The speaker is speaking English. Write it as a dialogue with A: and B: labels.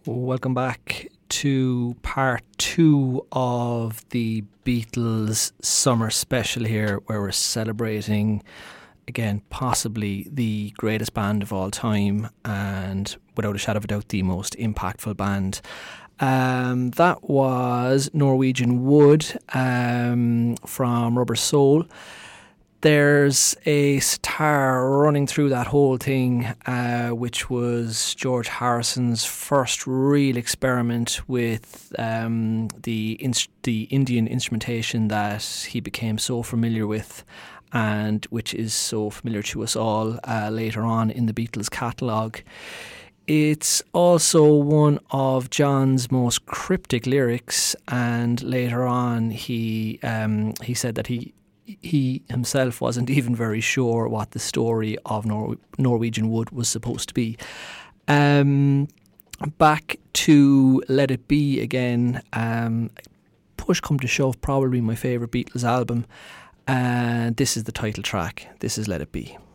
A: Welcome back to part 2 of the Beatles summer special here, where we're celebrating, again, possibly the greatest band of all time and without a shadow of a doubt the most impactful band. That was Norwegian Wood from Rubber Soul. There's a sitar running through that whole thing, which was George Harrison's first real experiment with the Indian instrumentation that he became so familiar with, and which is so familiar to us all later on in the Beatles catalogue. It's also one of John's most cryptic lyrics, and later on he said that he himself wasn't even very sure what the story of Norwegian Wood was supposed to be. Back to Let It Be again. Push come to shove, probably my favourite Beatles album. This is the title track. This is Let It Be.